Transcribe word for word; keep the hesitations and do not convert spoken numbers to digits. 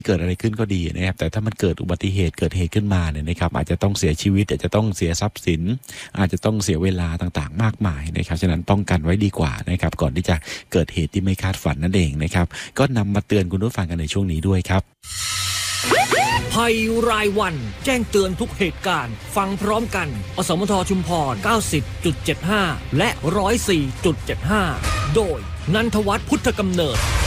เกิดอะไรขึ้นก็ดีนะครับแต่ถ้ามันเกิดอุบัติเหตุเกิดเหตุขึ้นมาเนี่ยนะครับอาจจะต้องเสียชีวิตอาจจะต้องเสียทรัพย์สินอาจจะต้องเสียเวลาต่างๆมากมายนะครับฉะนั้นป้องกันไว้ดีกว่านะครับก่อนที่จะเกิดเหตุที่ไม่คาดฝันนั่นเองนะครับก็นำมาเตือนคุณผู้ฟังกันในช่วงนี้ด้วยครับภัยรายวันแจ้งเตือนทุกเหตุการณ์ฟังพร้อมกันอสมทชุมพร เก้าสิบจุดเจ็ดห้า และ หนึ่งศูนย์สี่จุดเจ็ดห้า โดยนันทวัฒน์พุทธกำเนิด